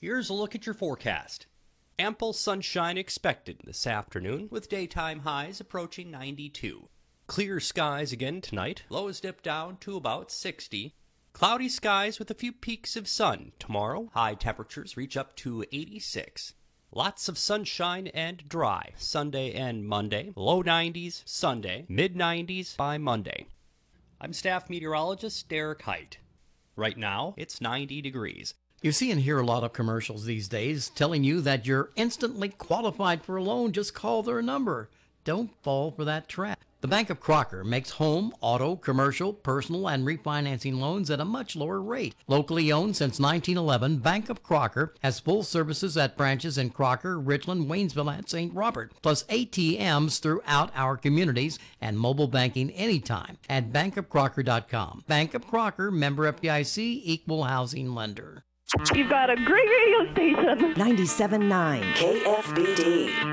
Here's a look at your forecast. Ample sunshine expected this afternoon, with daytime highs approaching 92. Clear skies again tonight. Lows dip down to about 60. Cloudy skies with a few peaks of sun tomorrow. High temperatures reach up to 86. Lots of sunshine and dry Sunday and Monday. Low 90s Sunday, mid 90s by Monday. I'm staff meteorologist Derek Height. Right now, it's 90 degrees. You see and hear a lot of commercials these days telling you that you're instantly qualified for a loan. Just call their number. Don't fall for that trap. The Bank of Crocker makes home, auto, commercial, personal, and refinancing loans at a much lower rate. Locally owned since 1911, Bank of Crocker has full services at branches in Crocker, Richland, Waynesville, and St. Robert, plus ATMs throughout our communities and mobile banking anytime at bankofcrocker.com. Bank of Crocker, member FDIC, equal housing lender. You've got a great radio station. 97.9 KFBD.